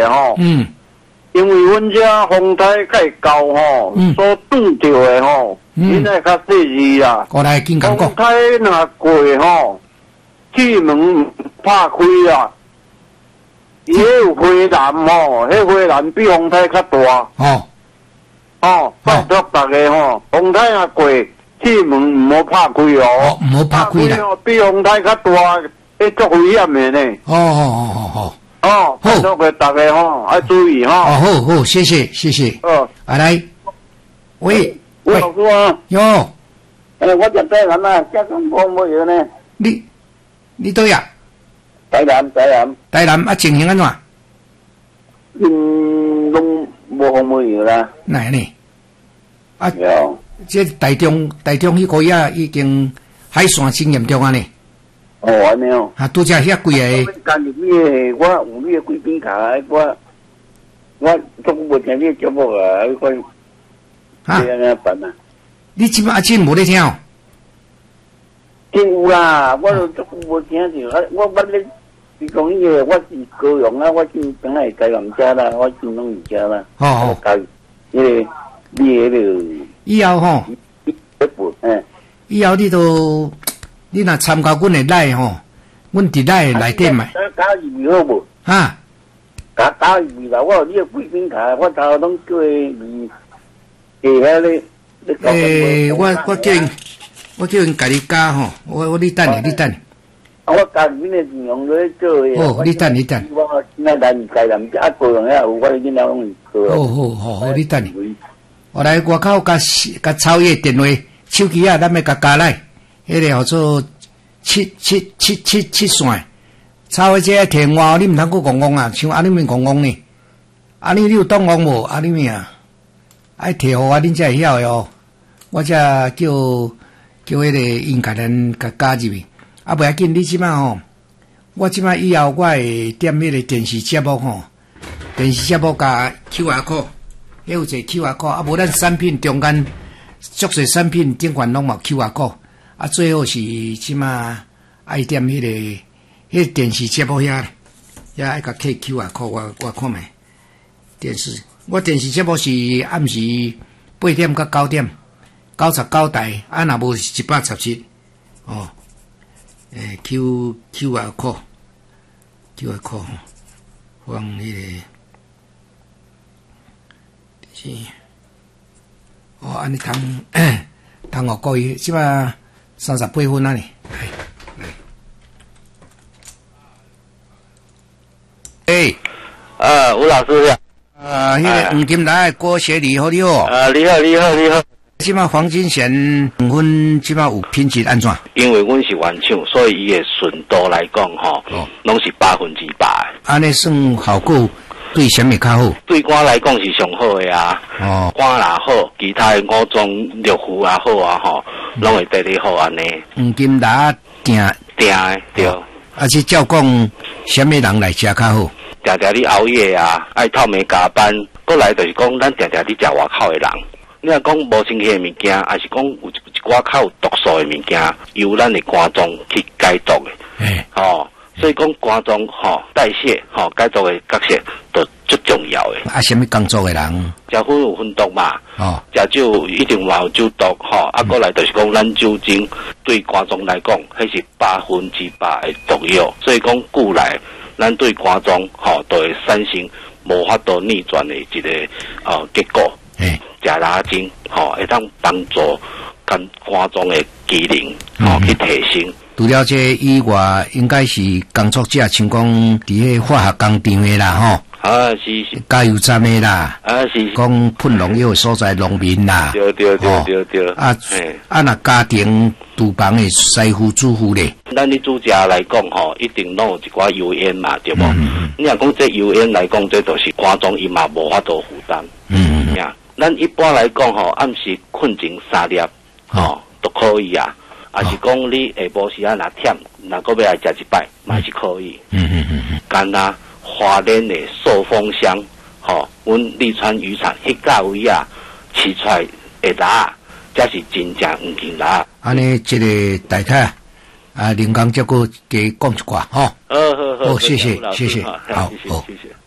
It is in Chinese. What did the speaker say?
的吼。因为阮遮风台介高吼，所挡着的吼，因为较细致啦。 我来紧讲讲。 风台若过吼，气门拍开啦，伊有花篮吼，迄花篮比风台较大。拜托大家吼，风台若过，气门唔好拍开哦。 唔好拍开啦。 比风台较大，迄足危险的呢。拜托个大家吼，要注意吼。 好，谢谢。来，喂， 老师啊。 哟。 我就台南啊，家中冇冇嘢呢。 你对呀？ 台南啊，情形安怎？ 拢无风冇嘢啦。 哪呢？啊，这台中迄个呀，已经海线真严重啊呢。 安尼哦。 拄则遐贵个。 今日我有你个贵宾卡，我都无听你节目啊，这样办啊？ 你即摆真无咧听？ 真有啦，我都无听着。我咧，你讲伊个，我是高雄啊，我真本来在人家啦，我真拢家啦。你迄个以后吼，以后你若参加阮的赖吼，阮伫赖内底嘛。 加入好无？加入啦！我有你个贵宾卡，我头拢叫伊遐咧。 我叫因家己加吼，我你等你。 我加入你个阵容咧做诶。 你等。 我那咱家人啊，个人遐有我囡仔拢做。 好，你等。我来外口甲超越电话手机啊，咱要加来。迄个叫做七线，抄这电话你毋通讲讲啊，像安尼面讲讲呢？安尼你有懂讲无？安尼面啊，爱摕互我恁才会晓的哦。我才叫迄个因家人加入去。啊，袂要紧，你即摆吼，我即摆以后我会点迄个电视节目吼，电视节目加 QR code， 有一个 QR code， 啊，无咱产品中间足侪产品顶悬拢有 QR code。啊，最后是即马爱点迄个电视节目遐，也爱甲摕 QR code， 我看觅电视。我电视节目是暗时8点到9点，99台，啊，若无是117。QR code， 放迄个是安尼通互各位即马。38分啊呢， 吴老师呀， 迄个黄金来郭学礼好你好， 你好。 即马黄金贤阮即马有品质安怎？ 因为阮是原厂，所以伊的纯度来讲吼，拢是100%。 安尼算效果对啥物较好？ 对肝来讲是上好的啊。肝也好，其他的五脏六腑也好啊吼。拢会对你好安尼。 黄金达定的对。 啊，是照讲，什么人来食较好？ 常常你熬夜啊，爱透暝加班，过来就是讲，咱常常你食外口的人。你若讲无清气的物件，还是讲有一寡较有毒素的物件，由咱的肝脏去解毒的。所以讲肝脏代谢解毒的角色都最重要的。 啊，什么工作的人？ 食薰有薰毒嘛？食酒一定嘛有酒毒啊，过来就是讲咱酒精对肝脏来讲，迄是100%的毒药。所以讲久来，咱对肝脏都会产生无法度逆转的一个结果。食拉筋会当帮助肝脏的机能去提升。 除了这以外，应该是工作者，像讲伫迄化学工厂的啦， 是加油站的啦， 是讲喷农药的所在农民啦， 对。 若家庭厨房的师傅主妇咧， 咱你煮食来讲一定拢有一寡油烟嘛，对无？你若讲这油烟来讲，这就是肝脏伊嘛无法度负担。咱一般来讲暗时困前3粒都可以啊。也是讲你下晡时啊，若忝，若搁要来食一摆，嘛是可以。干那花莲的寿丰乡，阮利川渔场迄价位啊，饲出来的拉，才是真正黄金拉。 安尼，这个大太林刚这个给讲一寡，好，谢谢，好，谢谢。